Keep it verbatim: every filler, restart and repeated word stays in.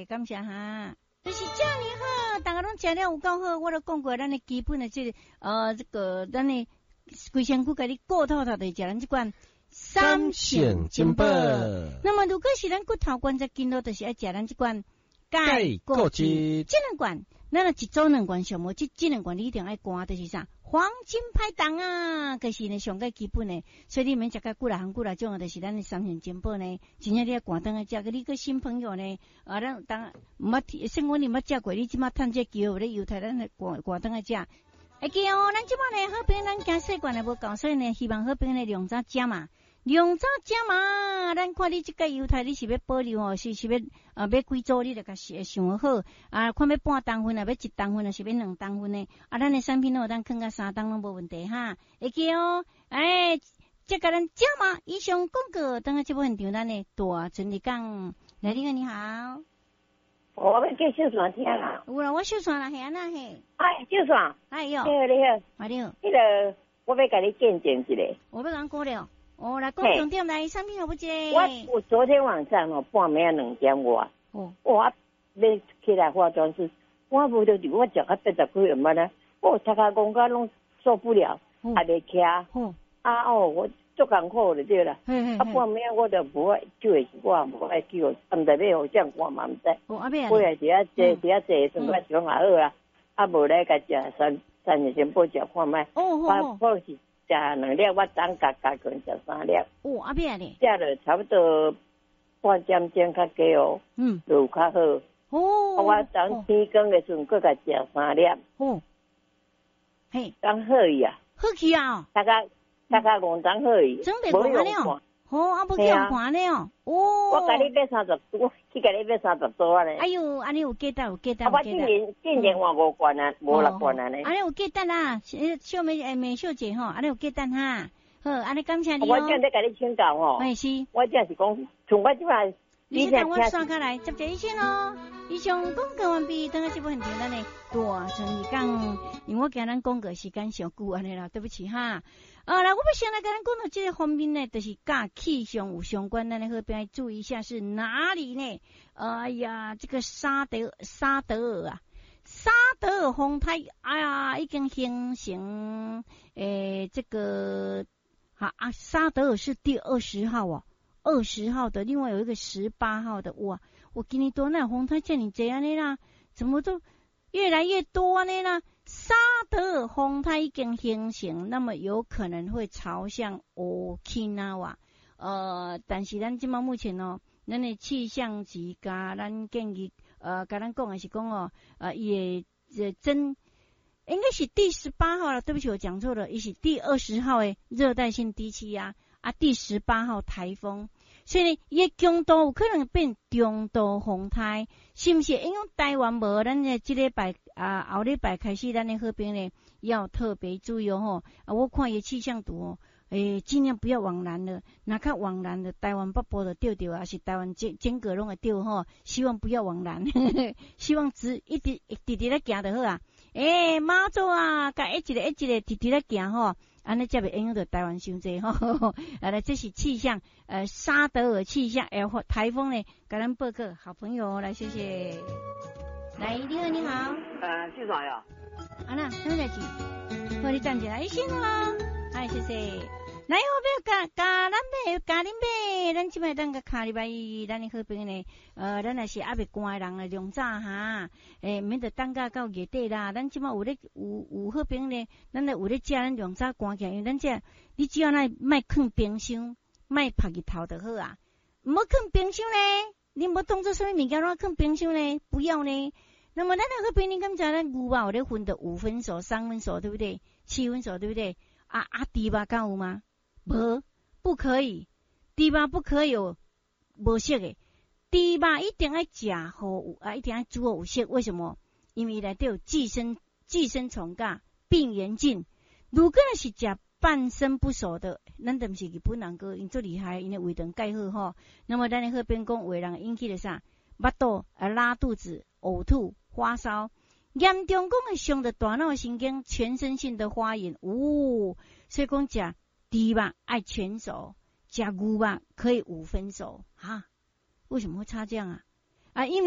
感谢哈。就是这样好，大家拢食了有够好，我都讲过，咱的基本的这个、呃这个咱的规身躯，甲你顾透透的食咱这款三性金宝。那么如果是咱骨头关节筋络，就是爱食咱这款钙固质，这两罐，咱若一周两罐上无，这这两罐你一定爱灌，就是啥？黄金拍档啊，就是呢上个基本的，所以你免食个久来行久来种，就是咱的三性金宝呢。真正你要关灯啊，食个你个新朋友呢，啊，咱当毋捌生活你捌食过，你即马趁这机会咧犹太咱关关灯啊食。会记哦，咱即马呢好朋友咱惊习惯了无够，所以呢希望好朋友呢量早食嘛。量早食嘛，咱看你即个犹太，你是要保留哦，是是要呃要几组，你就甲想好啊。看要半当份啊，要一当份啊，是要两当份呢？啊，咱的产品哦，咱放到三当拢无问题哈。会记哦，哎，即个咱食嘛，以上广告，等下这部现场咱的大陈立讲，来，你好，你好。 我要叫小船听啦。 有啦，我小船啦，系安那嘿。 哎，小船。 哎哟。 你好，你好。 哎你好。 迄个，我要甲你见证一下。 我要讲过了。哦，来讲重点来，产品好不这？ 我我昨天晚上哦，半暝两点我，哦，我要起来化妆室，我无得住，我食到八十几元嘛呢，我头壳讲到拢受不了，还袂起，啊哦，我足艰苦就对啦，啊半暝我就无爱救的是我无爱救，毋知要互谁看嘛毋知，我也是啊坐伫啊坐，算我想也好啦，啊无来甲食三三日先报食看卖，我或是。食两粒，我等加加可能食三粒。 哦，阿边咧？ 食了差不多半点钟较加哦，嗯，就较好。哦，我等天光的时阵，搁甲食三粒。哦，嘿，刚好伊啊， 好去啊！ 大家大家五当好伊， 真袂看了。哦，啊，无去用看了。哦， 我甲你买三十，我去甲你买三十多啊咧。 哎呦，安尼有价值，有价值。啊， 我今年今年换五罐啊，无六罐啊咧。 安尼有价值啦，小美诶美秀姐吼，安尼有价值哈。好，安尼感谢你哦。 我这样在甲你请教吼。 哎是。 我这是讲，从我即摆。 你先等我刷开来，接着一线咯。以上广告完毕，等下这部很简单嘞。大陈立讲，因为我今咱广告时间上久安尼啦，对不起哈。啊，来，我要先来跟咱讲到这个方面呢，就是甲气象有相关，咱的好朋友注意一下是哪里呢？哎呀，这个沙德沙德尔啊，沙德尔风台，哎呀，已经形成诶，这个啊啊，沙德尔是第二十号哦。二十号的，另外有一个十八号的，哇！我今年多那红台叫你这样的啦，怎么都越来越多呢啦？沙德尔风台已经形成，那么有可能会朝向 Okinawa， 呃，但是咱今嘛目前哦，咱的气象局甲咱建议，呃，甲咱讲的是讲哦，呃，也呃真应该是第十八号了，对不起，我讲错了，也是第二十号的热带性低气压啊，第十八号台风。所以呢，伊个强度有可能变中度风台，是毋是？因为台湾无咱的即礼拜啊，后礼拜开始，咱的好朋友呢要特别注意哦吼。啊，我看伊气象图哦，诶，尽量不要往南了，哪较往南的台湾北部就钓钓啊，是台湾整整个拢会钓吼。希望不要往南，希望只一直直直咧行就好啊。诶，马祖啊，甲一直咧一直咧直直咧行吼。安尼才袂影响到台湾伤济吼，啊，来这是气象，呃，沙德尔气象，哎，台风呢，甲咱报告，好朋友来，谢谢。来，你好，你好。 呃，是啥呀？ 啊那，什么代志？我你站起来，先哦，哎，谢谢。来，我要甲甲咱买，甲恁买，咱即摆当个卡礼拜一，咱的好朋友呢，呃，咱也是还袂关的人来量早哈，诶，免得等甲到月底啦。咱即摆有咧有有好朋友呢，咱咧有咧食，咱量早关起来，因为咱这你只要那卖放冰箱，卖晒日头就好啊。唔好放冰箱咧，你唔好当做什么物件拢放冰箱咧，不要呢。那么咱的好朋友，你敢知咱牛肉有咧分的五分熟、三分熟，对不对？七分熟，对不对？啊啊，猪肉敢有吗？无，不可以，猪肉不可以有无色的，猪肉一定要食好啊，一定要煮好有色。为什么？因为内底有寄生寄生虫甲病原菌。如果是食半生不熟的，咱都毋是日本人个，因最厉害，因为胃肠介好吼。那么咱的好边讲，有的人引起了啥？腹肚啊，拉肚子、呕吐、发烧，严重讲会伤到大脑神经、全身性的发炎。哦，所以讲食。猪肉爱全熟，食牛肉可以五分熟哈？为什么会差这样啊？啊，因为